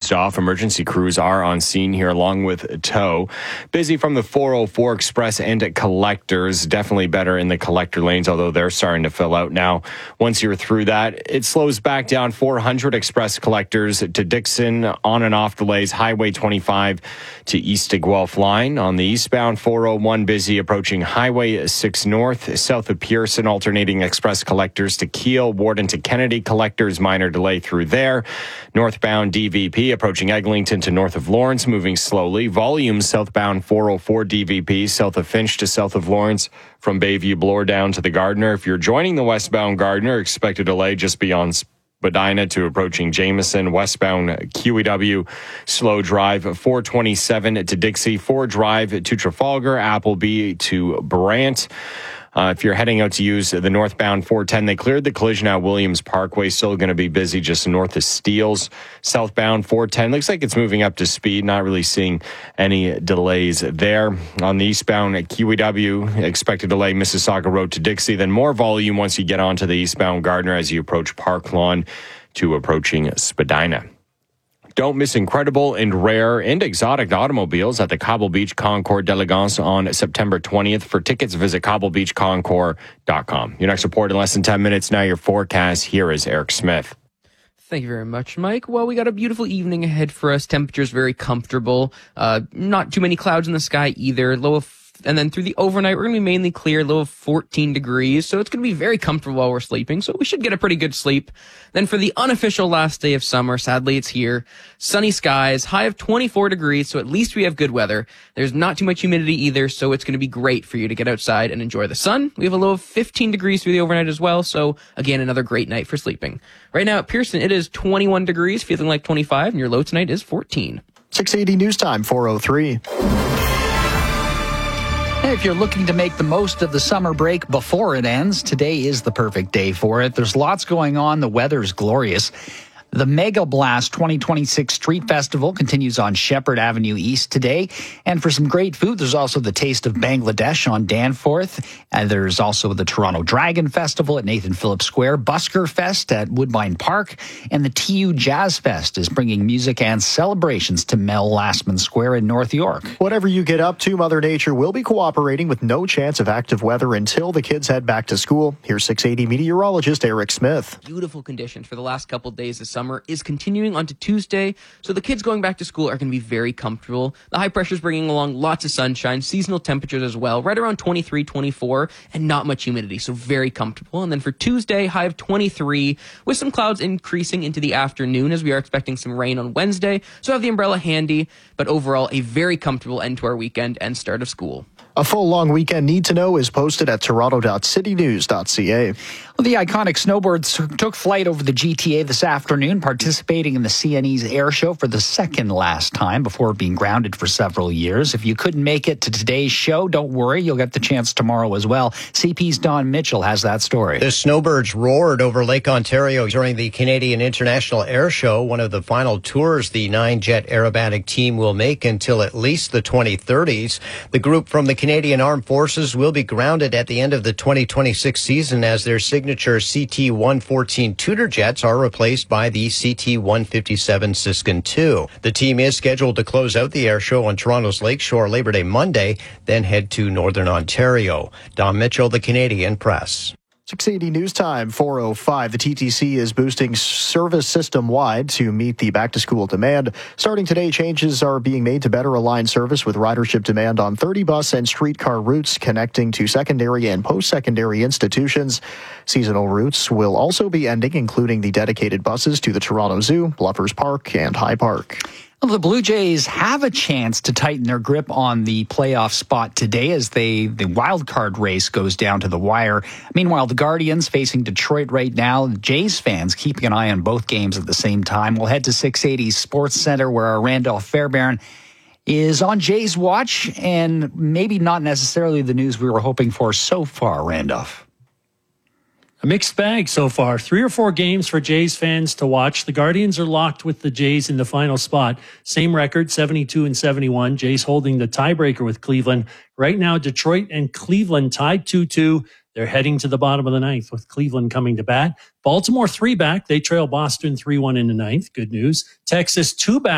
closed off. Emergency crews are on scene here along with tow. Busy from the 404 Express and at Collectors. Definitely better in the collector lanes, although they're starting to fill out now. Once you're through that, it slows back down 400 Express Collectors to Dixon, on and off delays, Highway 25 to East to Guelph line. On the eastbound 401, busy approaching Highway 6 North, south of Pearson, alternating Express Collectors to Kiel, Warden to Kennedy Collectors, minor delay through there. Northbound DVP approaching Eglinton to north of Lawrence, moving slowly. Volume southbound 404 DVP, south of Finch to south of Lawrence, from Bayview Bloor down to the Gardiner. If you're joining the westbound Gardiner, expect a delay just beyond Spadina to approaching Jameson. Westbound QEW, slow drive 427 to Dixie, 4 drive to Trafalgar, Appleby to Brant. If you're heading out to use the northbound 410, they cleared the collision at Williams Parkway. Still going to be busy just north of Steeles. Southbound 410 looks like it's moving up to speed. Not really seeing any delays there. On the eastbound at QEW, expect a delay Mississauga Road to Dixie. Then more volume once you get onto the eastbound Gardiner as you approach Park Lawn to approaching Spadina. Don't miss incredible and rare and exotic automobiles at the Cobble Beach Concours d'Elegance on September 20th. For tickets, visit cobblebeachconcours.com. Your next report in less than 10 minutes. Now your forecast. Here is Eric Smith. Thank you very much, Mike. Well, we got a beautiful evening ahead for us. Temperatures very comfortable. Not too many clouds in the sky either. And then through the overnight, we're going to be mainly clear, low of 14 degrees. So it's going to be very comfortable while we're sleeping. So we should get a pretty good sleep. Then for the unofficial last day of summer, sadly it's here. Sunny skies, high of 24 degrees. So at least we have good weather. There's not too much humidity either. So it's going to be great for you to get outside and enjoy the sun. We have a low of 15 degrees through the overnight as well. So again, another great night for sleeping. Right now at Pearson, it is 21 degrees, feeling like 25. And your low tonight is 14. 680 News Time, 4:03. If you're looking to make the most of the summer break before it ends, today is the perfect day for it. There's lots going on. The weather's glorious. The Mega Blast 2026 Street Festival continues on Shepherd Avenue East today. And for some great food, there's also the Taste of Bangladesh on Danforth. And there's also the Toronto Dragon Festival at Nathan Phillips Square, Busker Fest at Woodbine Park, and the TU Jazz Fest is bringing music and celebrations to Mel Lastman Square in North York. Whatever you get up to, Mother Nature will be cooperating with no chance of active weather until the kids head back to school. Here's 680 meteorologist Eric Smith. Beautiful conditions for the last couple days of summer is continuing onto Tuesday, so the kids going back to school are going to be very comfortable. The high pressure is bringing along lots of sunshine, seasonal temperatures as well, right around 23, 24, and not much humidity, so very comfortable. And then for Tuesday, high of 23, with some clouds increasing into the afternoon as we are expecting some rain on Wednesday, so have the umbrella handy, but overall a very comfortable end to our weekend and start of school. A full long weekend need to know is posted at toronto.citynews.ca. Well, the iconic snowbirds took flight over the GTA this afternoon, participating in the CNE's air show for the second last time before being grounded for several years. If you couldn't make it to today's show, don't worry, you'll get the chance tomorrow as well. CP's Don Mitchell has that story. The snowbirds roared over Lake Ontario during the Canadian International Air Show, one of the final tours the 9-jet aerobatic team will make until at least the 2030s. The group from the Canadian Armed Forces will be grounded at the end of the 2026 season as their signature CT-114 Tudor jets are replaced by the CT-157 Siskin II. The team is scheduled to close out the air show on Toronto's Lakeshore Labor Day Monday, then head to Northern Ontario. Don Mitchell, The Canadian Press. 680 News Time, 4:05. The TTC is boosting service system-wide to meet the back-to-school demand. Starting today, changes are being made to better align service with ridership demand on 30 bus and streetcar routes connecting to secondary and post-secondary institutions. Seasonal routes will also be ending, including the dedicated buses to the Toronto Zoo, Bluffers Park, and High Park. Well, the Blue Jays have a chance to tighten their grip on the playoff spot today as the wild card race goes down to the wire. Meanwhile, the Guardians facing Detroit right now. The Jays fans keeping an eye on both games at the same time. We'll head to 680 Sports Center where our Randolph Fairbairn is on Jays watch and maybe not necessarily the news we were hoping for so far, Randolph. A mixed bag so far. 3 or 4 games for Jays fans to watch. The Guardians are locked with the Jays in the final spot. Same record, 72-71. Jays holding the tiebreaker with Cleveland. Right now, Detroit and Cleveland tied 2-2. They're heading to the bottom of the ninth with Cleveland coming to bat. Baltimore 3 back. They trail Boston 3-1 in the ninth. Good news. Texas 2 back.